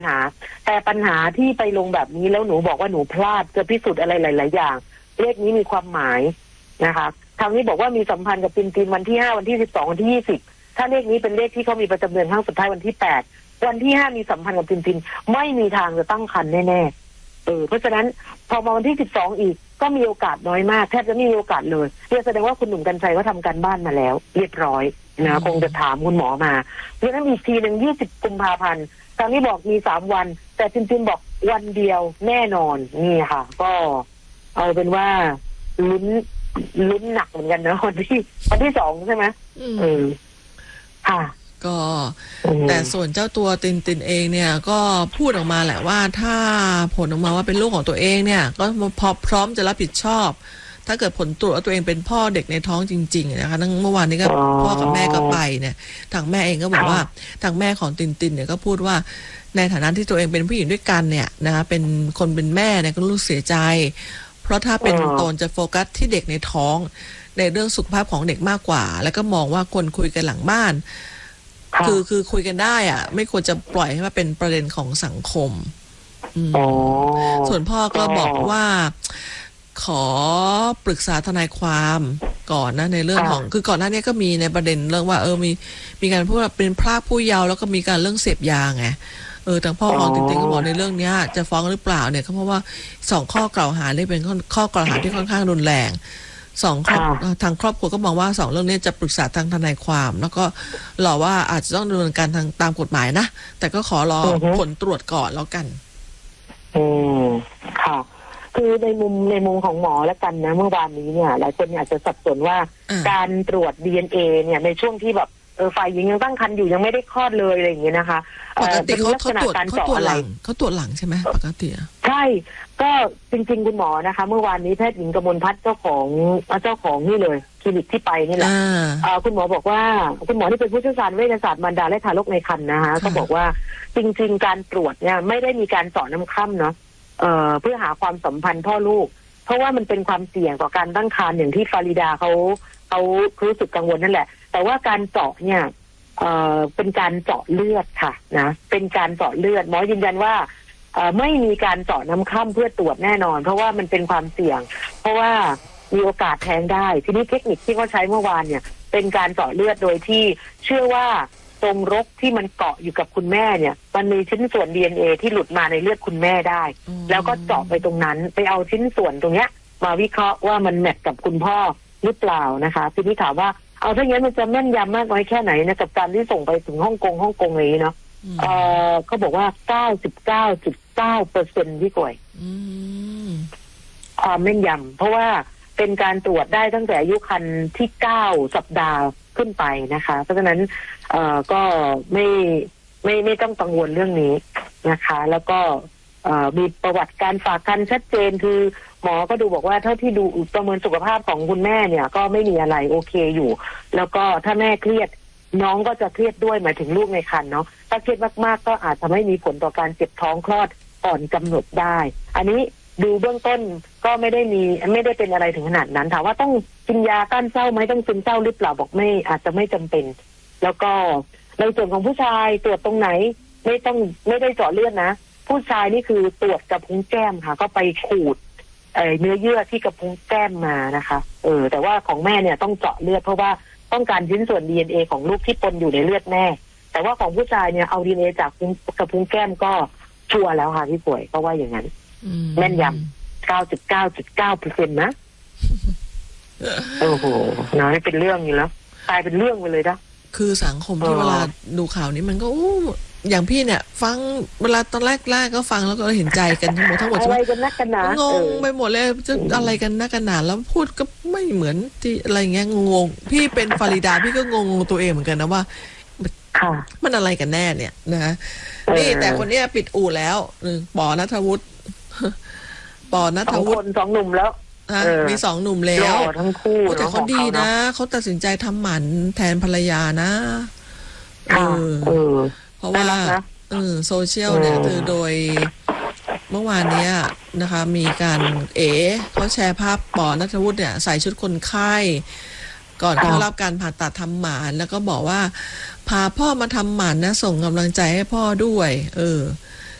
หาแต่ปัญหาที่ไปลงแบบนี้แล้วหนูบอกว่าหนูพลาดจะพิสูจน์อะไรหลายๆอย่างเลขนี้มีความหมายนะคะทางนี้บอกว่ามีสัมพันธ์กับตินวันที่5วันที่12วันที่20ถ้าเลขนี้เป็นเลขที่เขามีประจำเดือนครั้งสุดท้ายวันที่8วันที่5มีสัมพันธ์กับตินไม่มีทางจะตั้งครรภ์แน่ๆเพราะฉะนั้นพอมาวันที่12อีกก็มีโอกาสน้อยมากแทบจะไม่มีโอกาสเลยแสดงว่าคุณหนุ่มกรรชัยก็ทำการบ้านมาแล้วเรียบร้อยนะคงจะถามคุณหมอมาเพราะฉะนั้นอีกทีหนึ่ง20 กุมภาพันธ์ทางนี้บอกมี3วันแต่ตินบอกวันเดียวแน่นอนนี่ค่ะก็เอาเป็นว่าลุ้นหนักเหมือนกันนะวันที่2ใช่ไหมค่ะก็แต่ส่วนเจ้าตัวตินเองเนี่ยก็พูดออกมาแหละว่าถ้าผลออกมาว่าเป็นลูกของตัวเองเนี่ยก็พร้อมจะรับผิดชอบถ้าเกิดผลตรวจว่าตัวเองเป็นพ่อเด็กในท้องจริงๆนะคะเมื่อวานนี้ก็พ่อกับแม่ก็ไปเนี่ยทางแม่เองก็บอกว่าทางแม่ของตินเนี่ยก็พูดว่าในฐานะที่ตัวเองเป็นผู้หญิงด้วยกันเนี่ยนะคะเป็นคนเป็นแม่เนี่ยก็รู้เสียใจเพราะถ้าเป็นตนจะโฟกัสที่เด็กในท้องในเรื่องสุขภาพของเด็กมากกว่าแล้วก็มองว่าคนคุยกันหลังบ้านคือคุยกันได้อ่ะไม่ควรจะปล่อยให้มันเป็นประเด็นของสังคมส่วนพ่อก็บอกว่าขอปรึกษาทนายความก่อนนะในเรื่องของคือก่อนหน้านี้ก็มีในประเด็นเรื่องว่ามีการพูดว่าเป็นพรากผู้เยาว์แล้วก็มีการเรื่องเสพยาไงทางพ่อของตินก็บอกในเรื่องนี้จะฟ้องหรือเปล่าเนี่ยเพราะว่า2ข้อกล่าวหานี่เป็นข้อกล่าวหาที่ค่อนข้างรุนแรงทางครอบครัวก็มองว่า2เรื่องนี้จะปรึกษาทางทนายความแล้วก็รอว่าอาจจะต้องดำเนินการทางตามกฎหมายนะแต่ก็ขอรอผลตรวจก่อนแล้วกันค่ะคือในมุมของหมอแล้วกันนะเมื่อวานนี้เนี่ยหลายคนอาจจะสับสนว่าการตรวจ DNA เนี่ยในช่วงที่แบบฝ่ายหญิงยังตั้งครรภ์อยู่ยังไม่ได้คลอดเลยอะไรอย่างเงี้ยนะคะปกติเขาตรวจหลังใช่ไหมปกติใช่ก็จริงๆคุณหมอนะคะเมื่อวานนี้แพทย์หญิงกมลพัฒน์เจ้าของนี่เลยคลินิกที่ไปนี่แหละคุณหมอบอกว่าคุณหมอที่เป็นผู้เชี่ยวชาญเวชศาสตร์มารดาและทารกในครรภ์นะคะก็บอกว่าจริงๆการตรวจเนี่ยไม่ได้มีการเจาะน้ำคร่ำเนาะเพื่อหาความสัมพันธ์พ่อลูกเพราะว่ามันเป็นความเสี่ยงต่อการตั้งครรภ์อย่างที่ฟาริดาเขารู้สึกกังวลนั่นแหละแต่ว่าการเจาะเนี่ยเป็นการเจาะเลือดค่ะนะเป็นการเจาะเลือดหมอยืนยันว่าไม่มีการเจาะน้ำคร่ำเพื่อตรวจแน่นอนเพราะว่ามันเป็นความเสี่ยงเพราะว่ามีโอกาสแท้งได้ทีนี้เทคนิคที่เขาใช้เมื่อวานเนี่ยเป็นการเจาะเลือดโดยที่เชื่อว่าตรงรกที่มันเกาะอยู่กับคุณแม่เนี่ยมันมีชิ้นส่วน DNA ที่หลุดมาในเลือดคุณแม่ได้แล้วก็เจาะไปตรงนั้นไปเอาชิ้นส่วนตรงเนี้ยมาวิเคราะห์ว่ามันแมทกับคุณพ่อหรือเปล่านะคะทีนี้ถามว่าเอาถ้าอย่างนั้นมันจะแม่นยำมากน้อยแค่ไหนนะกับการที่ส่งไปถึงฮ่องกงอะไรอย่างนี้เนาะเขาบอกว่า 99.9% พี่กวยความแม่นยำเพราะว่าเป็นการตรวจได้ตั้งแต่อายุครรภ์ที่9 สัปดาห์ขึ้นไปนะคะเพราะฉะนั้นก็ไม่ต้องกังวลเรื่องนี้นะคะแล้วก็มีประวัติการฝากครรภ์ชัดเจนคือหมอก็ดูบอกว่าเท่าที่ดูประเมินสุขภาพของคุณแม่เนี่ยก็ไม่มีอะไรโอเคอยู่แล้วก็ถ้าแม่เครียดน้องก็จะเครียดด้วยหมายถึงลูกในครรภ์เนาะถ้าเครียดมากๆก็อาจจะไม่มีผลต่อการเจ็บท้องคลอดก่อนกำหนดได้อันนี้ดูเบื้องต้นก็ไม่ได้เป็นอะไรถึงขนาดนั้นถามว่าต้องกินยาต้านเศร้าไหมต้องซึมเศร้าหรือเปล่าบอกไม่อาจจะไม่จำเป็นแล้วก็ในส่วนของผู้ชายตรวจตรงไหนไม่ได้เจาะเลือดนะผู้ชายนี่คือตรวจกระพุ้งแก้มค่ะก็ไปขูดเนื้อเยื่อที่กระพุ้งแก้มมานะคะแต่ว่าของแม่เนี่ยต้องเจาะเลือดเพราะว่าต้องการชิ้นส่วน DNA ของลูกที่ปนอยู่ในเลือดแม่แต่ว่าของผู้ชายเนี่ยเอา DNA จากกระพุ้งแก้มก็ชัวร์แล้วค่ะพี่ป่วยก็ว่าอย่างนั้นแม่นยำ 99.9% นะโอ้โหน้อยเป็นเรื่องอยู่แล้วกลายเป็นเรื่องไปเลยนะคือสังคมที่เวลาดูข่าวนี้มันก็อย่างพี่เนี่ยฟังเวลาตอนแรกก็ฟังแล้วก็เห็นใจกันทั้งหมดอะไรกันนักกันหนางงไปหมดเลยจะอะไรกันนักกันหนาแล้วพูดก็ไม่เหมือนที่อะไรเงี้ยงงพี่เป็นฟาริดาพี่ก็งงตัวเองเหมือนกันนะว่ามันอะไรกันแน่เนี่ยนะนี่แต่คนนี้ปิดอู่แล้วปอณัฐวุฒิคน2 หนุ่มแล้วมี2 หนุ่มแล้วทั้งคู่แต่เขาดีนะเขาตัดสินใจทำหมันแทนภรรยานะเพราะว่าโซเชียลเนี่ยคือโดยเมื่อวานนี้นะคะมีการเขาแชร์ภาพปอณัฐวุฒิเนี่ยใส่ชุดคนไข้ก่อนเข้ารับการผ่าตัดทำหมันแล้วก็บอกว่าพาพ่อมาทำหมันนะส่งกำลังใจให้พ่อด้วย